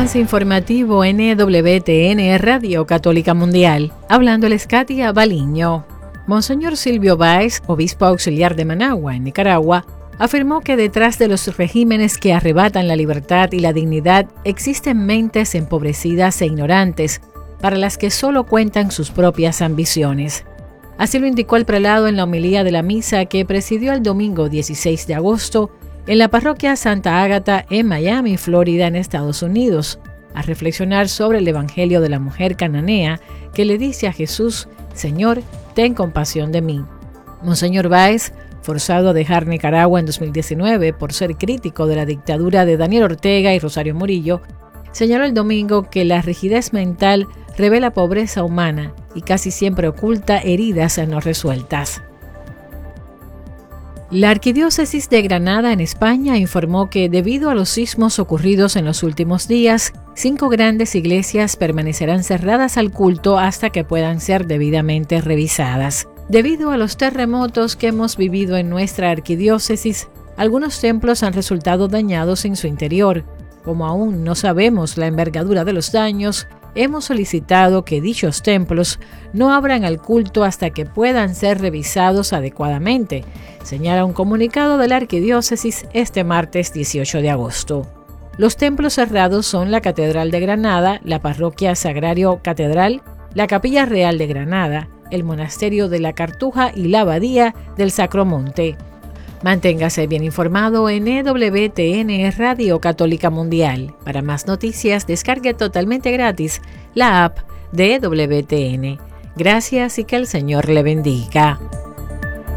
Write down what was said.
Avance informativo NWTN Radio Católica Mundial. Hablándoles Katia Baliño. Monseñor Silvio Báez, obispo auxiliar de Managua, en Nicaragua, afirmó que detrás de los regímenes que arrebatan la libertad y la dignidad existen mentes empobrecidas e ignorantes, para las que solo cuentan sus propias ambiciones. Así lo indicó el prelado en la homilía de la misa que presidió el domingo 16 de agosto en la parroquia Santa Ágata en Miami, Florida, en Estados Unidos, a reflexionar sobre el Evangelio de la mujer cananea que le dice a Jesús: Señor, ten compasión de mí. Monseñor Báez, forzado a dejar Nicaragua en 2019 por ser crítico de la dictadura de Daniel Ortega y Rosario Murillo, señaló el domingo que la rigidez mental revela pobreza humana y casi siempre oculta heridas no resueltas. La Arquidiócesis de Granada en España informó que debido a los sismos ocurridos en los últimos días, 5 grandes iglesias permanecerán cerradas al culto hasta que puedan ser debidamente revisadas. Debido a los terremotos que hemos vivido en nuestra arquidiócesis, algunos templos han resultado dañados en su interior. Como aún no sabemos la envergadura de los daños, hemos solicitado que dichos templos no abran al culto hasta que puedan ser revisados adecuadamente, señala un comunicado de la Arquidiócesis este martes 18 de agosto. Los templos cerrados son la Catedral de Granada, la Parroquia Sagrario Catedral, la Capilla Real de Granada, el Monasterio de la Cartuja y la Abadía del Sacromonte. Manténgase bien informado en EWTN Radio Católica Mundial. Para más noticias, descargue totalmente gratis la app de EWTN. Gracias y que el Señor le bendiga.